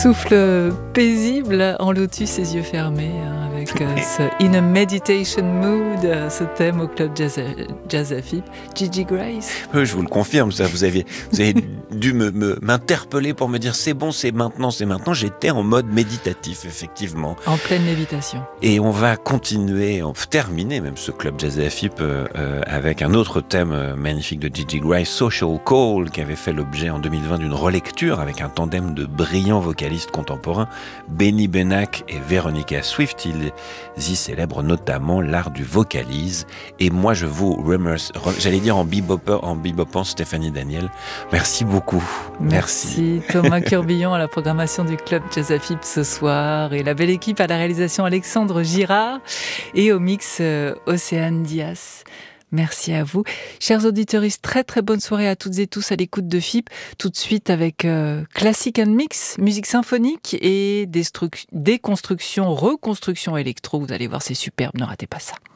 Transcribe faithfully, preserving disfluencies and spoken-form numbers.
souffle paisible en lotus, ses yeux fermés, hein, avec euh, ce In a Meditation Mood, euh, ce thème au club Jazz, Jazz F I P. Gigi Grace. Oui, je vous le confirme, ça, vous avez, vous avez dû me, me, m'interpeller pour me dire c'est bon, c'est maintenant, c'est maintenant. J'étais en mode méditatif, effectivement. En pleine lévitation. Et on va continuer, on va terminer même ce club Jazz F I P euh, euh, avec un autre thème euh, magnifique de Gigi Grace, Social Call, qui avait fait l'objet en deux mille vingt d'une relecture avec un tandem de brillants vocalistes contemporains, Benny Benach et Veronica Swift. Ils y célèbrent notamment l'art du vocalise. Et moi, je vous remercie, j'allais dire en bebopper, en bebopant Stéphanie Daniel. Merci beaucoup. Merci, Merci. Thomas Curbillon à la programmation du club Jazz F I P ce soir et la belle équipe à la réalisation Alexandre Girard et au mix euh, Océane Dias. Merci à vous. Chers auditeurs, très très bonne soirée à toutes et tous à l'écoute de F I P. Tout de suite avec euh, Classic and Mix, musique symphonique et déconstruction, reconstruction électro. Vous allez voir, c'est superbe, ne ratez pas ça.